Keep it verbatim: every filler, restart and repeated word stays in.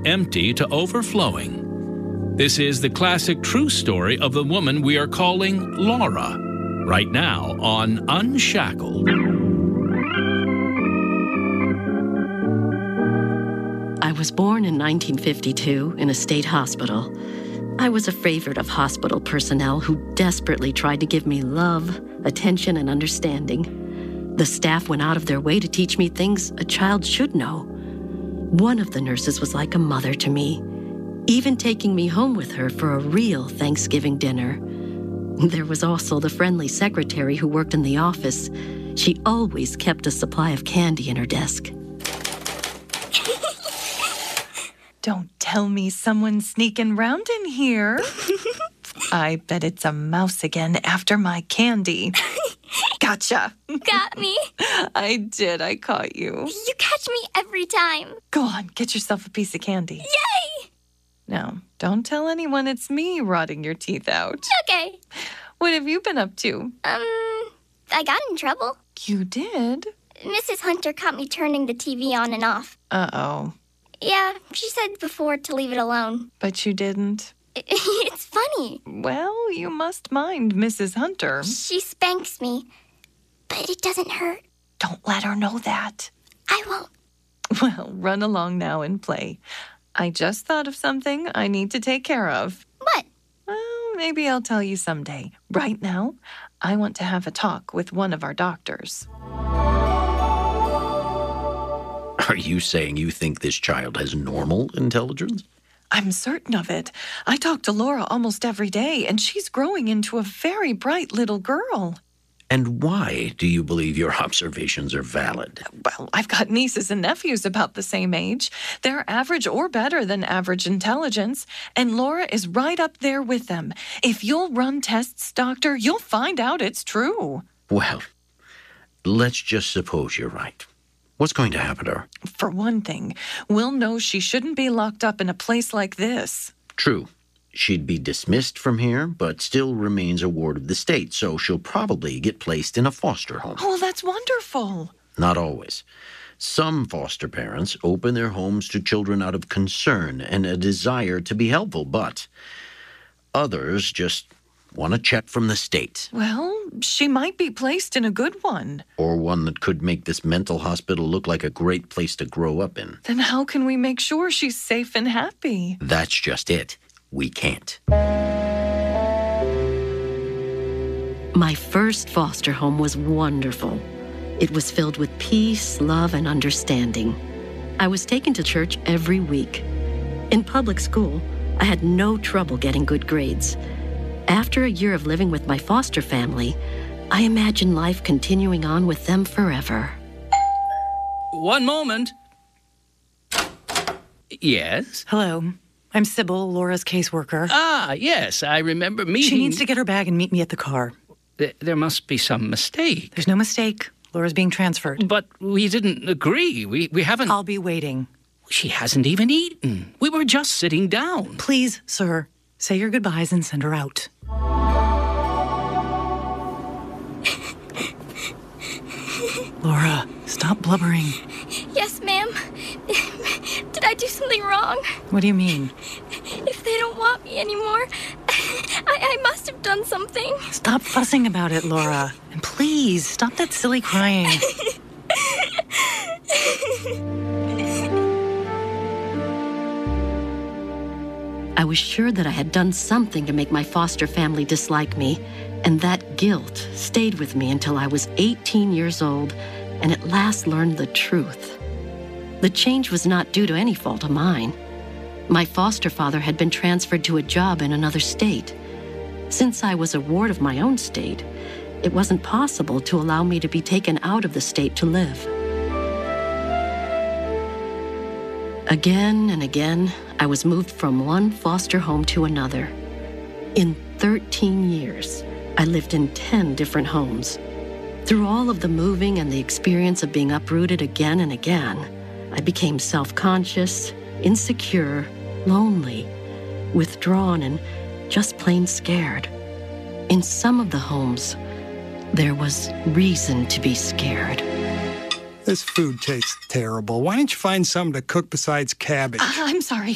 empty to overflowing. This is the classic true story of the woman we are calling Laura, right now on Unshackled. I was born in nineteen fifty-two in a state hospital. I was a favorite of hospital personnel who desperately tried to give me love, attention, and understanding. The staff went out of their way to teach me things a child should know. One of the nurses was like a mother to me, even taking me home with her for a real Thanksgiving dinner. There was also the friendly secretary who worked in the office. She always kept a supply of candy in her desk. Don't tell me someone's sneaking round in here. I bet it's a mouse again after my candy. Gotcha. Got me. I did. I caught you. You catch me every time. Go on, get yourself a piece of candy. Yay! Now, don't tell anyone it's me rotting your teeth out. Okay. What have you been up to? Um, I got in trouble. You did? Missus Hunter caught me turning the T V on and off. Uh-oh. Yeah, she said before to leave it alone. But you didn't? It's funny. Well, you must mind Missus Hunter. She spanks me, but it doesn't hurt. Don't let her know that. I won't. Well, run along now and play. I just thought of something I need to take care of. What? Well, maybe I'll tell you someday. Right now, I want to have a talk with one of our doctors. Are you saying you think this child has normal intelligence? I'm certain of it. I talk to Laura almost every day, and she's growing into a very bright little girl. And why do you believe your observations are valid? Well, I've got nieces and nephews about the same age. They're average or better than average intelligence, and Laura is right up there with them. If you'll run tests, Doctor, you'll find out it's true. Well, let's just suppose you're right. What's going to happen to her? For one thing, we'll know she shouldn't be locked up in a place like this. True. She'd be dismissed from here, but still remains a ward of the state, so she'll probably get placed in a foster home. Oh, that's wonderful. Not always. Some foster parents open their homes to children out of concern and a desire to be helpful, but others just want a check from the state. Well, she might be placed in a good one. Or one that could make this mental hospital look like a great place to grow up in. Then how can we make sure she's safe and happy? That's just it. We can't. My first foster home was wonderful. It was filled with peace, love, and understanding. I was taken to church every week. In public school, I had no trouble getting good grades. After a year of living with my foster family, I imagined life continuing on with them forever. One moment. Yes? Hello. I'm Sybil, Laura's caseworker. Ah, yes, I remember meeting... She needs to get her bag and meet me at the car. Th- there must be some mistake. There's no mistake. Laura's being transferred. But we didn't agree. We, we haven't... I'll be waiting. She hasn't even eaten. We were just sitting down. Please, sir, say your goodbyes and send her out. Laura, stop blubbering. Yes, ma'am. Did I do something wrong? What do you mean? If they don't want me anymore, I, I must have done something. Stop fussing about it, Laura. And please, stop that silly crying. I was sure that I had done something to make my foster family dislike me, and that guilt stayed with me until I was eighteen years old and at last learned the truth. The change was not due to any fault of mine. My foster father had been transferred to a job in another state. Since I was a ward of my own state, it wasn't possible to allow me to be taken out of the state to live. Again and again, I was moved from one foster home to another. In thirteen years, I lived in ten different homes. Through all of the moving and the experience of being uprooted again and again, I became self-conscious, insecure, lonely, withdrawn, and just plain scared. In some of the homes, there was reason to be scared. This food tastes terrible. Why don't you find something to cook besides cabbage? Uh, I'm sorry.